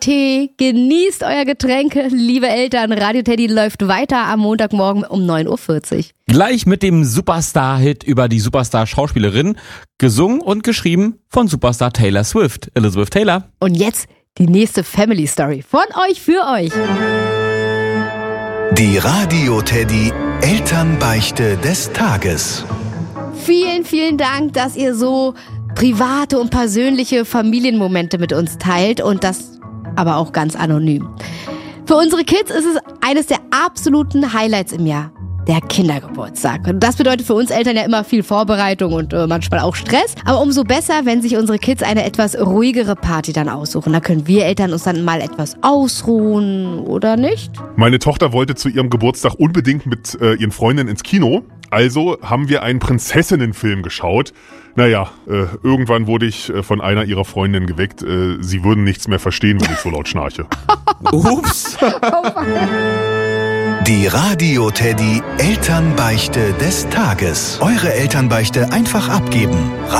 Tee, genießt euer Getränke, liebe Eltern. Radio Teddy läuft weiter am Montagmorgen um 9.40 Uhr. Gleich mit dem Superstar-Hit über die Superstar-Schauspielerin, gesungen und geschrieben von Superstar Taylor Swift, Elizabeth Taylor. Und jetzt die nächste Family Story von euch für euch. Die Radio Teddy Elternbeichte des Tages. Vielen, vielen Dank, dass ihr so private und persönliche Familienmomente mit uns teilt und das aber auch ganz anonym. Für unsere Kids ist es eines der absoluten Highlights im Jahr, der Kindergeburtstag. Und das bedeutet für uns Eltern ja immer viel Vorbereitung und manchmal auch Stress. Aber umso besser, wenn sich unsere Kids eine etwas ruhigere Party dann aussuchen. Da können wir Eltern uns dann mal etwas ausruhen, oder nicht? Meine Tochter wollte zu ihrem Geburtstag unbedingt mit ihren Freundinnen ins Kino. Also haben wir einen Prinzessinnenfilm geschaut. Naja, irgendwann wurde ich von einer ihrer Freundinnen geweckt. Sie würden nichts mehr verstehen, wenn ich so laut schnarche. Ups. Die Radio Teddy Elternbeichte des Tages. Eure Elternbeichte einfach abgeben.